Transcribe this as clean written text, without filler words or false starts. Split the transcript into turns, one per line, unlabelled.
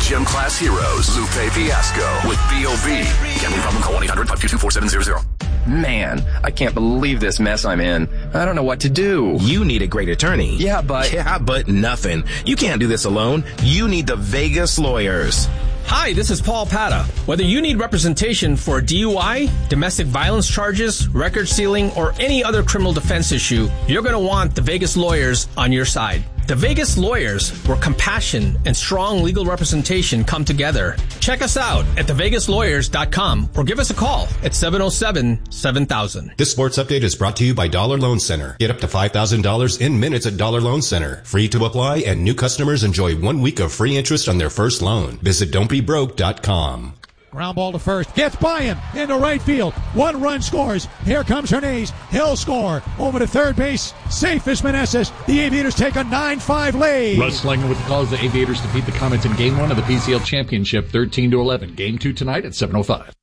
Gym Class Heroes, Lupe Fiasco with B.O.B. Gambling problem? Call 1-800-522-4700.
Man, I can't believe this mess I'm in. I don't know what to do.
You need a great attorney.
Yeah, but
nothing. You can't do this alone. You need the Vegas Lawyers.
Hi, this is Paul Pata. Whether you need representation for DUI, domestic violence charges, record sealing, or any other criminal defense issue, you're going to want the Vegas Lawyers on your side. The Vegas Lawyers, where compassion and strong legal representation come together. Check us out at thevegaslawyers.com or give us a call at 707-7000.
This sports update is brought to you by Dollar Loan Center. Get up to $5,000 in minutes at Dollar Loan Center. Free to apply, and new customers enjoy 1 week of free interest on their first loan. Visit don'tbebroke.com.
Ground ball to first. Gets by him into right field. 1 run scores. Here comes Hernandez. He'll score. Over to third base. Safe is Meneses. The Aviators take a 9-5 lead.
Russ Schlegman with the call as the Aviators defeat the Comets in Game 1 of the PCL Championship 13-11. Game 2 tonight at 7:05.